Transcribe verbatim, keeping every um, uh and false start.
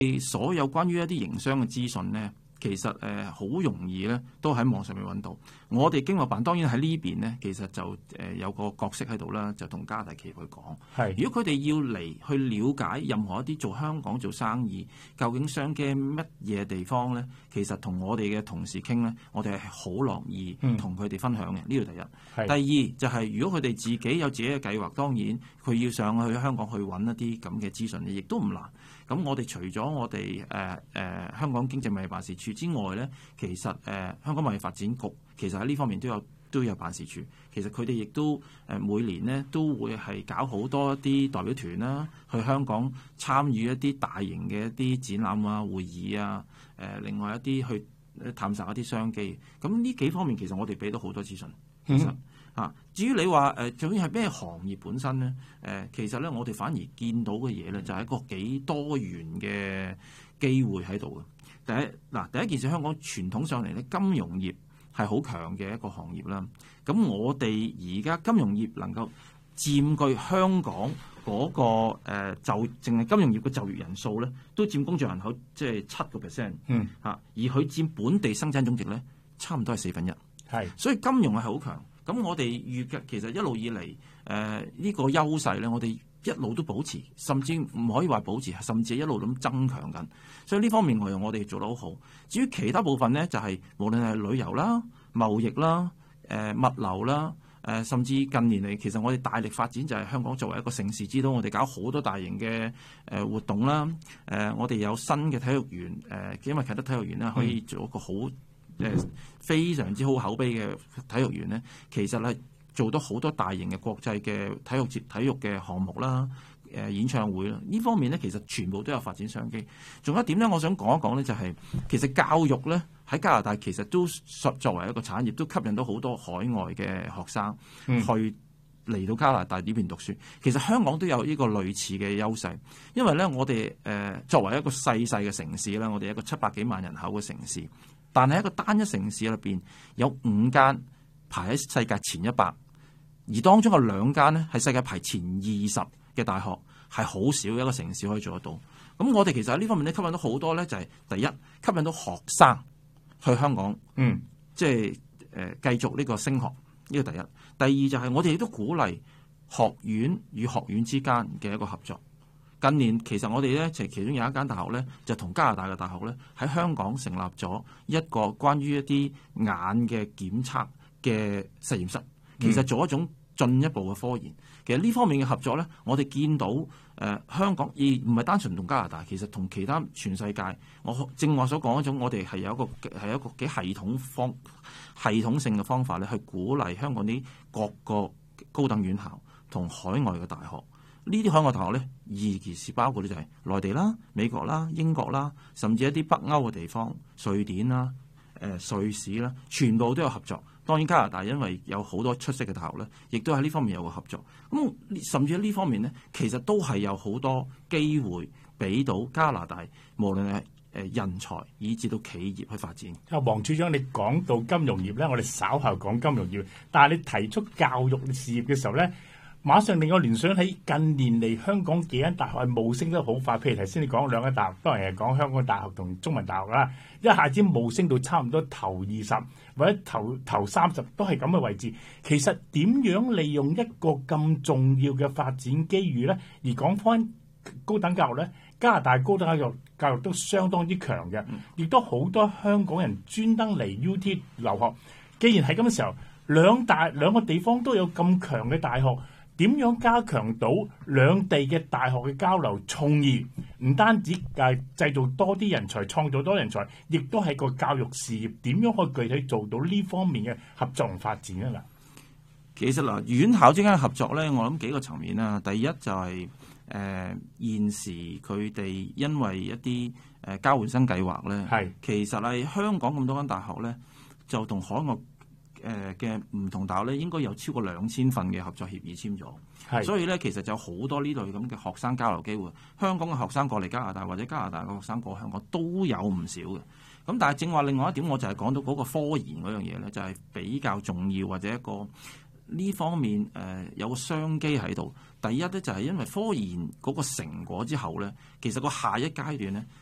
所有關於一啲營商嘅資訊咧，其實誒好、呃、容易咧，都喺網上面揾到。我哋經貿辦當然喺呢邊咧，其實就誒、呃、有個角色喺度啦，就同加拿大企業去講。係，如果佢哋要嚟去了解任何一啲做香港做生意，究竟商機乜嘢地方咧，其實同我哋嘅同事傾咧，我哋係好樂意同佢哋分享嘅。呢、嗯、個第一。第二就係、是、如果佢哋自己有自己嘅計劃，當然佢要上去香港去揾一啲咁嘅資訊，亦都唔難。咁我哋除咗我哋誒誒香港經濟貿易辦事處之外咧，其實誒、呃、香港貿易發展局其實喺呢方面都有都有辦事處。其實佢哋亦都誒、呃、每年咧都會係搞好多一啲代表團啦，去香港參與一啲大型嘅一啲展覽啊、會議啊，誒、呃、另外一啲去探索一啲商機。咁呢幾方面其實我哋俾到好多資訊。其實、嗯啊，至於你話誒，究竟係咩行業本身咧？誒、呃，其實咧，我哋反而見到嘅嘢咧，就係、是、一個幾多元嘅機會喺度嘅。第一嗱，第一件事，香港傳統上嚟咧，金融業係好強嘅一個行業啦。咁我哋而家金融業能夠佔據香港嗰、那個、呃、就淨係金融業嘅就業人數咧，都佔工作人口即係七個 percent。嗯，嚇、啊，而佢佔本地生產總值咧，差唔多係四分一。係，所以金融係好強。咁我哋預計其實一路以嚟，誒、呃、呢、這個優勢咧，我哋一路都保持，甚至唔可以話保持，甚至一路咁增強緊。所以呢方面我我哋做得好好。至於其他部分咧，就係、是、無論係旅遊啦、貿易啦、誒、呃、物流啦，誒、呃、甚至近年嚟，其實我哋大力發展就係香港作為一個城市之都，我哋搞好多大型嘅誒、呃、活動啦。誒、呃、我哋有新嘅體育園，誒、呃、因為啟德體育園咧可以做一個好。誒非常之好口碑嘅體育園咧，其實係做到好多大型嘅國際嘅體育節、體育嘅項目啦、誒、呃、演唱會啦，呢方面咧其實全部都有發展商機。仲有一點咧，我想講一講咧，就係、是、其實教育咧喺加拿大其實都作為一個產業，都吸引到好多海外嘅學生去嚟到加拿大呢邊讀書。其實香港都有呢個類似嘅優勢，因為咧我哋誒、呃、作為一個細細嘅城市啦，我哋一個七百幾萬人口嘅城市。但係一個單一城市入邊有五間排喺世界前一百，而當中有兩間咧係世界排前二十嘅大學，係好少一個城市可以做得到。咁我哋其實喺呢方面咧吸引到好多咧，就係第一吸引到學生去香港，嗯，即係誒繼續呢個升學，呢個第一。第二就係我哋亦都鼓勵學院與學院之間嘅一個合作。近年其實我哋咧，其其中有一間大學咧，就同加拿大嘅大學咧喺香港成立咗一個關於一啲眼嘅檢測嘅實驗室，其實做一種進一步嘅科研。其實呢方面嘅合作咧，我哋見到誒、呃、香港而唔係單純同加拿大，其實同其他全世界，我正話所講嗰種，我哋係有一個係一個幾系統方系統性嘅方法咧，去鼓勵香港啲各個高等院校同海外嘅大學。呢啲海外大學咧，而其是包括咧就係內地啦、美國啦、英國啦，甚至一啲北歐嘅地方，瑞典啦、誒、呃、瑞士啦，全部都有合作。當然加拿大因為有好多出色嘅大學咧，亦都喺呢方面有個合作。咁甚至喺呢方面咧，其實都係有好多機會俾到加拿大，無論係誒人才以至到企業去發展。 啊，黃處長，你講到金融業咧，我哋稍後講金融業，但係你提出教育事業嘅時候咧，馬上令我聯想起近年嚟香港幾間大學係冒升得好快。譬如頭先你講兩間大學，當然係講香港大學同中文大學啦，一下子冒升到差唔多頭二十或者頭頭三十都係咁嘅位置。其實點樣利用一個咁重要嘅發展機遇咧？而講翻高等教育咧，加拿大高等教育教育都相當之強嘅，亦都好多香港人專登嚟 U T 留學。既然係咁嘅時候，兩大兩個地方都有咁強嘅大學，點樣加強到兩地嘅大學嘅交流，從而唔單止誒製造多啲人才，創造多人才，亦都係個教育事業點樣可以具體做到呢方面嘅合作同發展啊？嗱， 其實嗱，院校之間嘅合作咧，我諗幾個層面啦。第一就係、是、誒、呃、現時佢哋因為一啲誒、呃、交換生計劃咧，係其實係香港咁多間大學咧，就同海外誒嘅唔同大學咧，應該有超過兩千份嘅合作協議簽咗，所以咧其實就有好多呢類咁嘅學生交流機會。香港嘅學生過嚟加拿大，或者加拿大嘅學生過香港都有唔少嘅。咁但係正話另外一點，我就係講到嗰個科研嗰樣嘢咧，就係、是、比較重要或者一個呢方面誒、呃、有個商機喺度。第一咧就係因為科研嗰個成果之後咧，其實個下一階段咧